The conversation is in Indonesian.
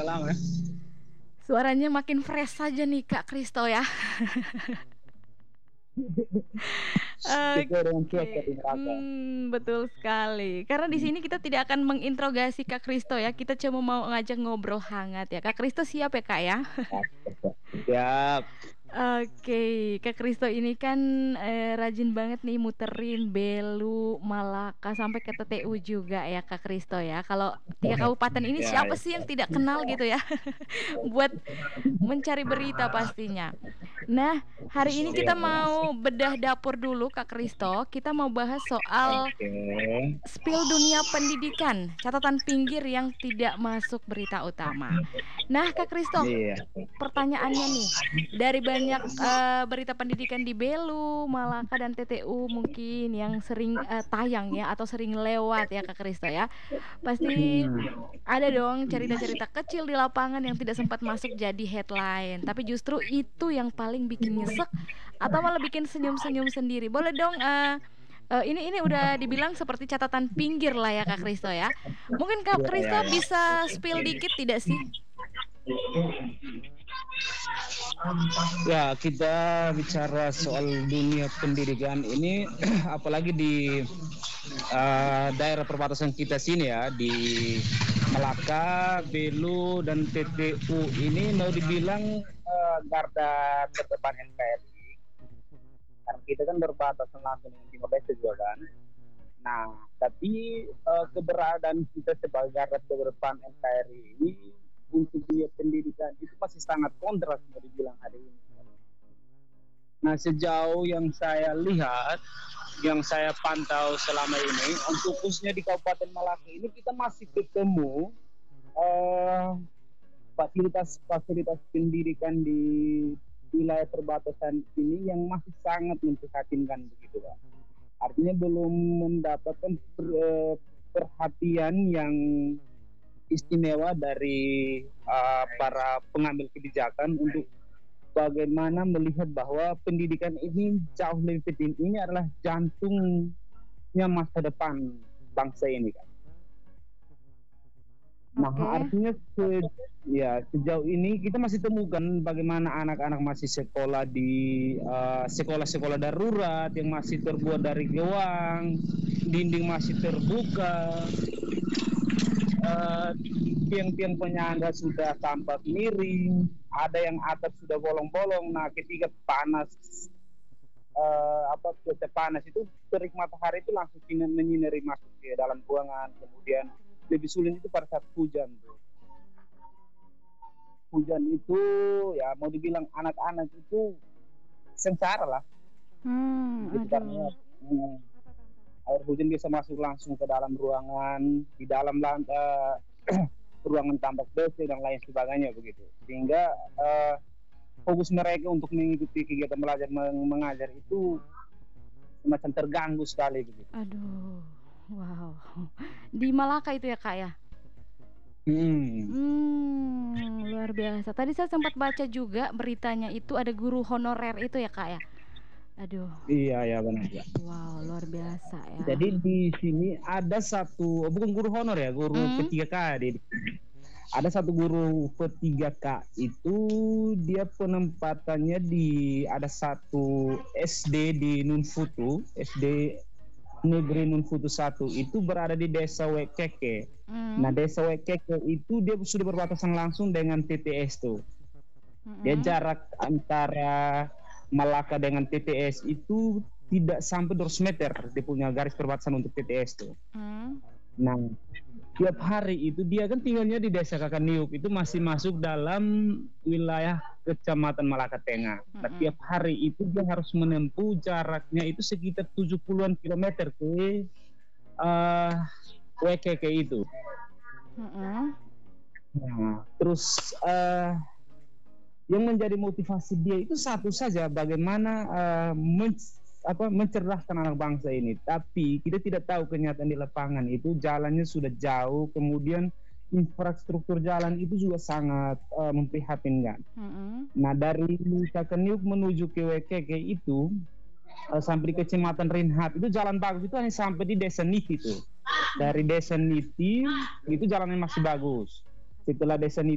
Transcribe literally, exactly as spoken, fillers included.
Waalaikumsalam ya. Suaranya makin fresh saja nih Kak Kristo ya. Sesuai dengan Oke, cuaca di neraka. mmm, betul sekali. Karena di sini kita tidak akan menginterogasi Kak Kristo ya, kita cuma mau ngajak ngobrol hangat ya. Kak Kristo siap ya, Kak, ya? Siap. Oke, Kak Kristo ini kan, eee, rajin banget nih muterin Belu, Malaka, sampai ke T T U juga ya Kak Kristo ya. Kalau tiga kabupaten ini Ya, siapa ya. sih yang tidak kenal gitu ya, buat mencari berita pastinya. Nah, hari ini Iya, kita ya. mau bedah dapur dulu Kak Kristo, kita mau bahas soal Oke. spill dunia pendidikan, catatan pinggir yang tidak masuk berita utama. Nah, Kak Kristo, Iya. pertanyaannya nih, dari banyak, eee, berita pendidikan di Belu, Malaka, dan T T U mungkin yang sering, eee, tayang ya atau sering lewat ya Kak Kristo ya. Pasti ada dong cerita-cerita kecil di lapangan yang tidak sempat masuk jadi headline, tapi justru itu yang paling bikin nyesek atau malah bikin senyum-senyum sendiri. Boleh dong, eee eee, ini ini udah dibilang seperti catatan pinggir lah ya Kak Kristo ya. Mungkin Kak Iya, iya, Kristo ya. bisa spill dikit tidak sih? Ya, kita bicara soal dunia pendidikan ini, apalagi di uh, daerah perbatasan kita sini ya, di Melaka, Belu, dan T T U ini mau dibilang uh, garda terdepan N K R I. Karena kita kan berbatasan langsung dengan Timor Leste juga kan. Nah, tapi uh, keberadaan kita sebagai garda terdepan N K R I ini untuk dunia pendidikan itu masih sangat kontras mau dibilang hari ini. Nah, sejauh yang saya lihat, yang saya pantau selama ini, untuk khususnya di Kabupaten Malaka ini kita masih ketemu uh, fasilitas-fasilitas pendidikan di wilayah perbatasan ini yang masih sangat memprihatinkan begitu Pak. Artinya belum mendapatkan per, uh, perhatian yang istimewa dari uh, para pengambil kebijakan untuk bagaimana melihat bahwa pendidikan ini jauh lebih penting. Ini adalah jantungnya masa depan bangsa ini kan. Nah, Oke. artinya se, ya sejauh ini kita masih temukan bagaimana anak-anak masih sekolah di uh, sekolah-sekolah darurat yang masih terbuat dari gawang, dinding masih terbuka, uh, tiang-tiang penyangga sudah tampak miring, ada yang atas sudah bolong-bolong. Nah, ketika panas uh, apa cuaca panas itu terik matahari itu langsung menyinari masuk ke dalam ruangan. Kemudian lebih sulit itu pada saat hujan tuh. Hujan itu ya mau dibilang anak-anak itu sengsara lah. Hmm, Gitu, karena aduh. hmm, air hujan bisa masuk langsung ke dalam ruangan, di dalam lantai ruangan tampak becek dan lain sebagainya begitu. Sehingga uh, fokus mereka untuk mengikuti kegiatan belajar mengajar itu semacam terganggu sekali begitu. Aduh, wow. Di Malaka itu ya Kak ya? Hmm. Hmm, luar biasa. Tadi saya sempat baca juga beritanya itu ada guru honorer itu ya Kak ya? Aduh, Iya, ya benar ya. wow, luar biasa ya. Jadi di sini ada satu, oh, bukan guru honor ya, guru P Hmm? tiga K. Di, ada satu guru P tiga K itu dia penempatannya di ada satu S D di Nunfutu, S D Negeri Nunfutu satu itu berada di Desa Wekeke. Hmm? Nah, Desa Wekeke itu dia sudah berbatasan langsung dengan T T S tuh. Dia Hmm? jarak antara Malaka dengan T T S itu tidak sampai dua ratus meter, dia punya garis perbatasan untuk T T S tuh. Hmm? Nah, tiap hari itu dia kan tinggalnya di Desa Kakaniuk, itu masih masuk dalam wilayah Kecamatan Malaka Tengah. Nah, Hmm? tiap hari itu dia harus menempuh jaraknya itu sekitar tujuh puluhan kilometer ke uh, W K K itu. Hmm? Nah, terus uh, yang menjadi motivasi dia itu satu saja, bagaimana uh, men, apa, mencerdaskan anak bangsa ini. Tapi kita tidak tahu kenyataan di lapangan itu jalannya sudah jauh, kemudian infrastruktur jalan itu juga sangat uh, memprihatinkan. Hmm? Nah, dari Kakeniuk menuju ke W K K itu uh, sampai di Kecamatan Rinhat itu jalan bagus itu hanya sampai di Desa Niti itu. Dari Desa Niti itu jalannya masih bagus. Setelah Desa Niti